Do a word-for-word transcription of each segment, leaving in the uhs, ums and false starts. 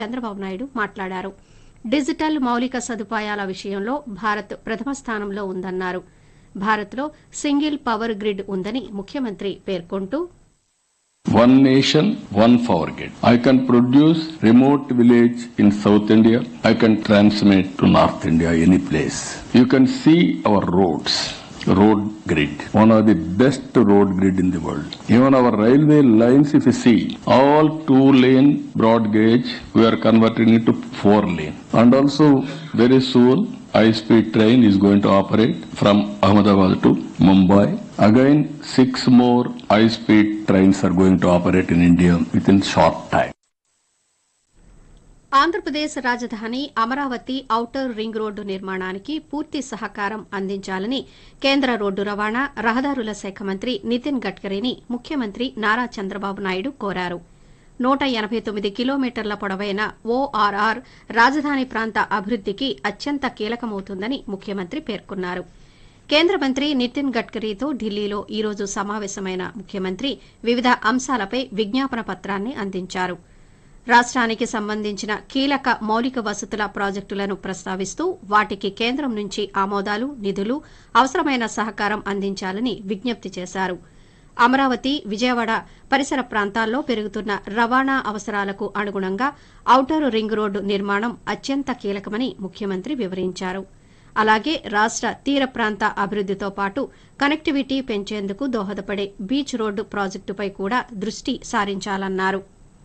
చంద్రబాబు నాయుడు మాట్లాడారు. డిజిటల్ మౌలిక సదుపాయాల విషయంలో భారత్ ప్రథమ స్థానంలో ఉందన్నారు. భారత్లో సింగిల్ పవర్ గ్రిడ్ ఉందని ముఖ్యమంత్రి పేర్కొంటూ One nation, one power grid. I can produce remote village in South India. I can transmit to North India, any place. You can see our roads, road grid, one of the best road grid in the world. Even our railway lines, if you see, all two lane broad gauge, we are converting it to four lane. And also very soon, high speed train is going to operate from Ahmedabad to Mumbai. Again, six more high-speed trains are going to operate in India within short time. Andhra Pradesh రాజధాని Amaravati outer ring road నిర్మాణానికి పూర్తి సహకారం అందించాలని కేంద్ర road రవాణా రహదారుల శాఖ మంత్రి నితిన్ గడ్కరీని ముఖ్యమంత్రి నారా చంద్రబాబు నాయుడు కోరారు. నూట ఎనబై తొమ్మిది కిలోమీటర్ల పొడవైన ఓఆర్ఆర్ రాజధాని ప్రాంత అభివృద్దికి అత్యంత కీలకమవుతుందని ముఖ్యమంత్రి పేర్కొన్నారు. కేంద్ర మంత్రి నితిన్ గడ్కరీతో ఢిల్లీలో ఈ రోజు సమావేశమైన ముఖ్యమంత్రి వివిధ అంశాలపై విజ్ఞాపన పత్రాన్ని అందించారు. రాష్ట్రానికి సంబంధించిన కీలక మౌలిక వసతుల ప్రాజెక్టులను ప్రస్తావిస్తూ వాటికి కేంద్రం నుంచి ఆమోదాలు, నిధులు, అవసరమైన సహకారం అందించాలని విజ్ఞప్తి చేశారు. అమరావతి, విజయవాడ పరిసర ప్రాంతాల్లో పెరుగుతున్న రవాణా అవసరాలకు అనుగుణంగా ఔటర్ రింగ్ రోడ్డు నిర్మాణం అత్యంత కీలకమని ముఖ్యమంత్రి వివరించారు. అలాగే రాష్ట తీర ప్రాంత అభివృద్దితో పాటు కనెక్టివిటీ పెంచేందుకు దోహదపడే బీచ్ రోడ్డు ప్రాజెక్టుపై కూడా దృష్టి సారించాలన్నారు.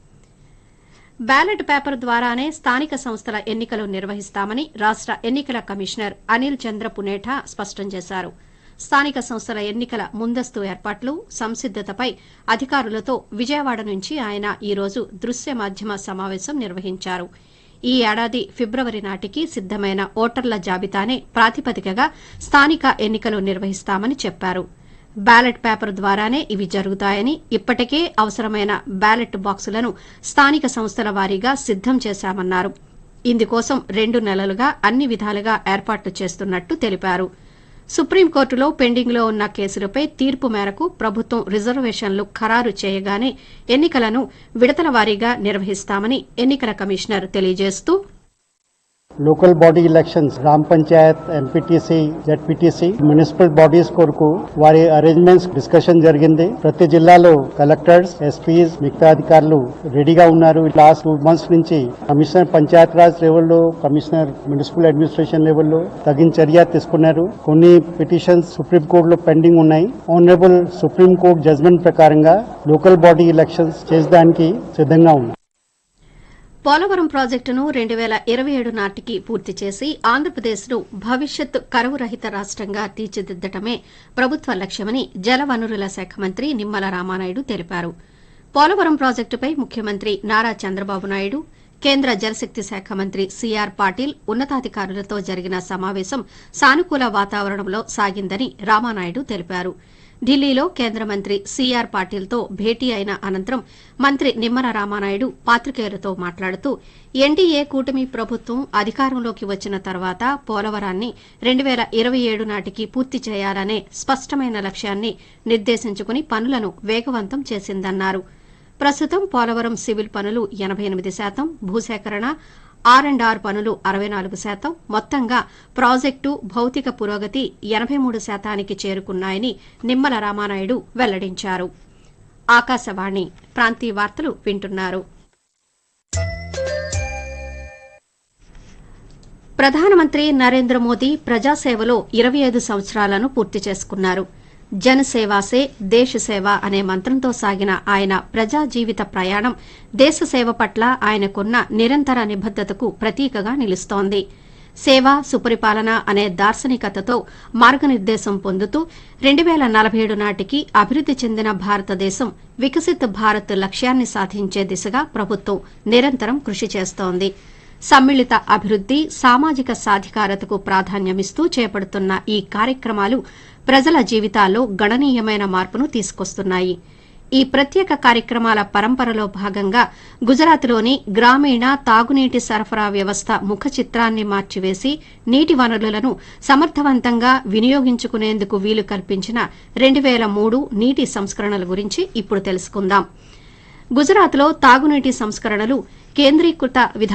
బ్యాలెట్ పేపర్ ద్వారానే స్థానిక సంస్థల ఎన్నికలు నిర్వహిస్తామని రాష్ట ఎన్నికల కమిషనర్ అనిల్ చంద్ర పునేఠా స్పష్టం చేశారు. స్థానిక సంస్థల ఎన్నికల ముందస్తు ఏర్పాట్లు, సంసిద్దతపై అధికారులతో విజయవాడ నుంచి ఆయన ఈ రోజు దృశ్య మాధ్యమ సమావేశం నిర్వహించారు. ఈ ఏడాది ఫిబ్రవరి నాటికి సిద్దమైన ఓటర్ల జాబితానే ప్రాతిపదికగా స్థానిక ఎన్నికలు నిర్వహిస్తామని చెప్పారు. బ్యాలెట్ పేపర్ ద్వారానే ఇవి జరుగుతాయని, ఇప్పటికే అవసరమైన బ్యాలెట్ బాక్సులను స్థానిక సంస్థల వారీగా సిద్దం చేశామన్నారు. ఇందుకోసం రెండు నెలలుగా అన్ని విధాలుగా ఏర్పాట్లు చేస్తున్నట్టు తెలిపారు. సుప్రీంకోర్టులో పెండింగ్లో ఉన్న కేసులపై తీర్పు మేరకు ప్రభుత్వం రిజర్వేషన్లు ఖరారు చేయగానే ఎన్నికలను విడతల వారీగా నిర్వహిస్తామని ఎన్నికల కమిషనర్ తెలియజేస్తూ లోకల్ బాడీ ఎలక్షన్స్ గ్రామ Panchayat, MPTC, ZPTC, municipal bodies కొరకు వారి అరేంజ్మెంట్స్ డిస్కషన్ జరిగింది. ప్రతి జిల్లాలో కలెక్టర్స్, ఎస్పీస్, మిగతా అధికారులు రెడీగా ఉన్నారు. లాస్ట్ టూ మంత్స్ నుంచి కమిషనర్ పంచాయత్ రాజ్ లెవెల్లో, కమిషనర్ మున్సిపల్ అడ్మినిస్ట్రేషన్ లెవెల్లో తగిన చర్య తీసుకున్నారు. కొన్ని పిటిషన్స్ సుప్రీం కోర్టులో పెండింగ్ ఉన్నాయి. ఆనరబుల్ సుప్రీం కోర్టు జడ్జ్మెంట్ ప్రకారంగా లోకల్ బాడీ ఎలక్షన్స్ చేసడానికి సిద్ధంగా ఉన్నాయి. పోలవరం ప్రాజెక్టును రెండు పేల ఇరవై ఏడు నాటికి పూర్తి చేసి ఆంధ్రప్రదేశ్ను భవిష్యత్ కరువు రహిత రాష్టంగా తీర్చిదిద్దటమే ప్రభుత్వ లక్ష్యమని జలవనరుల శాఖ మంత్రి నిమ్మల రామానాయుడు తెలిపారు. పోలవరం ప్రాజెక్టుపై ముఖ్యమంత్రి నారా చంద్రబాబు నాయుడు, కేంద్ర జలశక్తి శాఖ మంత్రి సీఆర్ పాటిల్ ఉన్నతాధికారులతో జరిగిన సమావేశం సానుకూల వాతావరణంలో సాగిందని రామానాయుడు తెలిపారు. ఢిల్లీలో కేంద్ర మంత్రి సీఆర్ పాటిల్తో భేటీ అయిన అనంతరం మంత్రి నిమ్మల రామానాయుడు పాత్రికేయులతో మాట్లాడుతూ ఎన్డీఏ కూటమి ప్రభుత్వం అధికారంలోకి వచ్చిన తర్వాత పోలవరాన్ని రెండు పేల ఇరవై ఏడు నాటికి పూర్తి చేయాలనే స్పష్టమైన లక్ష్యాన్ని నిర్దేశించుకుని పనులను వేగవంతం చేసిందన్నారు. ప్రస్తుతం పోలవరం సివిల్ పనులు ఎనబై ఎనిమిది శాతం, భూసేకరణ, ఆర్ అండ్ ఆర్ పనులు అరవై నాలుగు శాతం, మొత్తంగా ప్రాజెక్టు భౌతిక పురోగతి ఎనబై మూడు శాతానికి చేరుకున్నాయని నిమ్మల రామానాయుడు వెల్లడించారు. ఆకాశవాణి ప్రాంతీయ వార్తలు వింటున్నారు. ప్రధానమంత్రి నరేంద్ర మోదీ ప్రజాసేవలో ఇరవై ఐదు సంవత్సరాలను పూర్తి చేసుకున్నారు. జనసేవాసే దేశ సేవ అనే మంత్రంతో సాగిన ఆయన ప్రజా జీవిత ప్రయాణం దేశ సేవ పట్ల ఆయనకున్న నిరంతర నిబద్దతకు ప్రతీకగా నిలుస్తోంది. సేవ, సుపరిపాలన అనే దార్శనికతతో మార్గనిర్దేశం పొందుతూ రెండు పేల నలభై ఏడు నాటికి అభివృద్ది చెందిన భారతదేశం వికసిత్ భారత్ లక్ష్యాన్ని సాధించే దిశగా ప్రభుత్వం నిరంతరం కృషి చేస్తోంది. సమ్మిళిత అభివృద్ది, సామాజిక సాధికారతకు ప్రాధాన్యమిస్తూ చేపడుతున్న ఈ కార్యక్రమాలు ప్రజల జీవితాల్లో గణనీయమైన మార్పును తీసుకొస్తున్నాయి. ఈ ప్రత్యేక కార్యక్రమాల పరంపరలో భాగంగా గుజరాత్లోని గ్రామీణ తాగునీటి సరఫరా వ్యవస్థ ముఖ చిత్రాన్ని మార్చివేసి నీటి వనరులను సమర్థవంతంగా వినియోగించుకునేందుకు వీలు కల్పించిన రెండు పేల మూడు నీటి సంస్కరణల గురించి ఇప్పుడు తెలుసుకుందాం. గుజరాత్లో తాగునీటి సంస్కరణలు కేంద్రీకృత విధానం